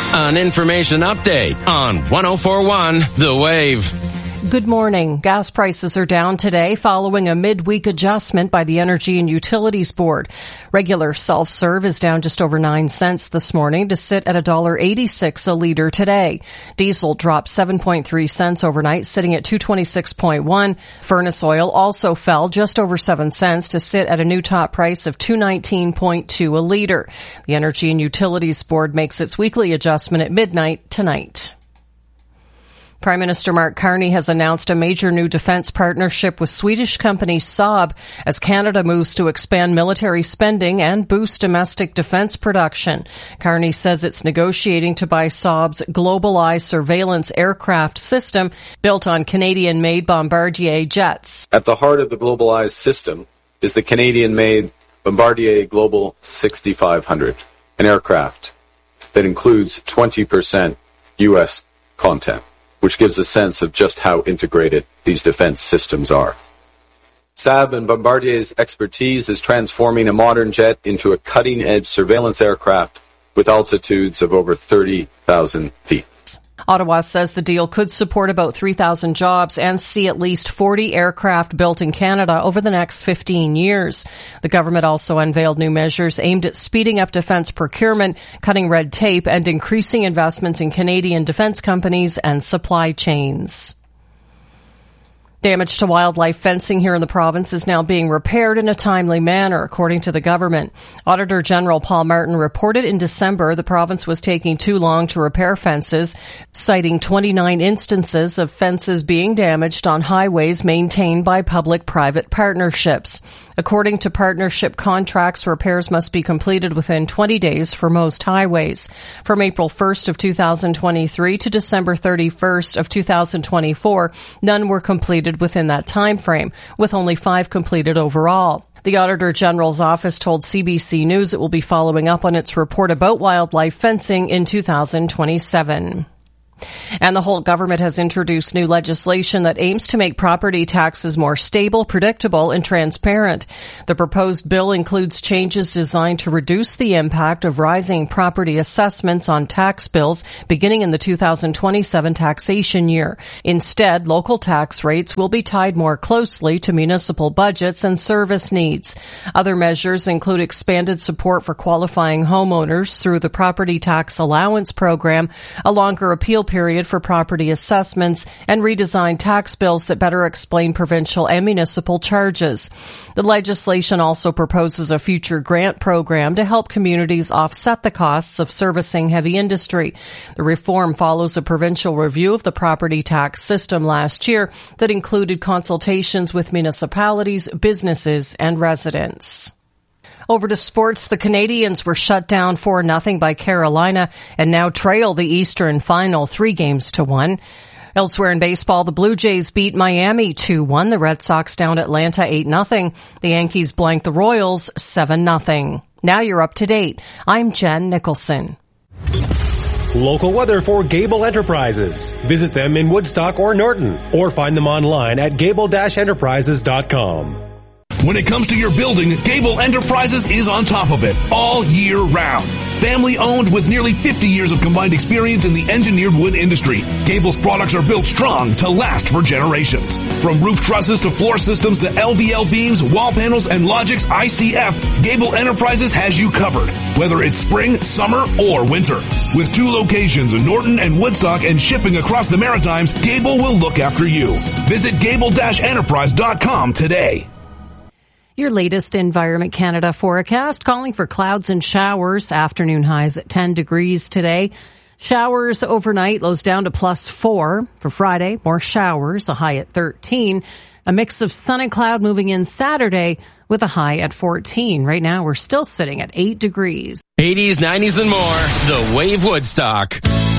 An information update on 104.1 The Wave. Good morning. Gas prices are down today following a midweek adjustment by the Energy and Utilities Board. Regular self-serve is down just over 9 cents this morning to sit at $1.86 a litre today. Diesel dropped 7.3 cents overnight, sitting at $226.1. Furnace oil also fell just over 7 cents to sit at a new top price of $219.2 a litre. The Energy and Utilities Board makes its weekly adjustment at midnight tonight. Prime Minister Mark Carney has announced a major new defence partnership with Swedish company Saab as Canada moves to expand military spending and boost domestic defence production. Carney says it's negotiating to buy Saab's GlobalEye surveillance aircraft system built on Canadian-made Bombardier jets. At the heart of the GlobalEye system is the Canadian-made Bombardier Global 6500, an aircraft that includes 20% U.S. content, which gives a sense of just how integrated these defense systems are. Saab and Bombardier's expertise is transforming a modern jet into a cutting-edge surveillance aircraft with altitudes of over 30,000 feet. Ottawa says the deal could support about 3,000 jobs and see at least 40 aircraft built in Canada over the next 15 years. The government also unveiled new measures aimed at speeding up defence procurement, cutting red tape, and increasing investments in Canadian defence companies and supply chains. Damage to wildlife fencing here in the province is now being repaired in a timely manner, according to the government. Auditor General Paul Martin reported in December the province was taking too long to repair fences, citing 29 instances of fences being damaged on highways maintained by public-private partnerships. According to partnership contracts, repairs must be completed within 20 days for most highways. From April 1st of 2023 to December 31st of 2024, none were completed within that time frame, with only 5 completed overall. The Auditor General's office told CBC News it will be following up on its report about wildlife fencing in 2027. And the Holt government has introduced new legislation that aims to make property taxes more stable, predictable, and transparent. The proposed bill includes changes designed to reduce the impact of rising property assessments on tax bills beginning in the 2027 taxation year. Instead, local tax rates will be tied more closely to municipal budgets and service needs. Other measures include expanded support for qualifying homeowners through the Property Tax Allowance Program, a longer appeal period for property assessments, and redesigned tax bills that better explain provincial and municipal charges. The legislation also proposes a future grant program to help communities offset the costs of servicing heavy industry. The reform follows a provincial review of the property tax system last year that included consultations with municipalities, businesses, and residents. Over to sports, the Canadians were shut down 4-0 by Carolina and now trail the Eastern Final 3-1. Elsewhere in baseball, the Blue Jays beat Miami 2-1. The Red Sox down Atlanta 8-0. The Yankees blanked the Royals 7-0. Now you're up to date. I'm Jen Nicholson. Local weather for Gable Enterprises. Visit them in Woodstock or Norton, or find them online at gable-enterprises.com. When it comes to your building, Gable Enterprises is on top of it all year round. Family owned with nearly 50 years of combined experience in the engineered wood industry, Gable's products are built strong to last for generations. From roof trusses to floor systems to LVL beams, wall panels, and Logix ICF, Gable Enterprises has you covered, whether it's spring, summer, or winter. With 2 locations in Norton and Woodstock and shipping across the Maritimes, Gable will look after you. Visit gable-enterprise.com today. Your latest Environment Canada forecast calling for clouds and showers. Afternoon highs at 10 degrees today. Showers overnight, lows down to +4. For Friday, more showers, a high at 13. A mix of sun and cloud moving in Saturday with a high at 14. Right now, we're still sitting at 8 degrees. 80s, 90s, and more. The Wave Woodstock.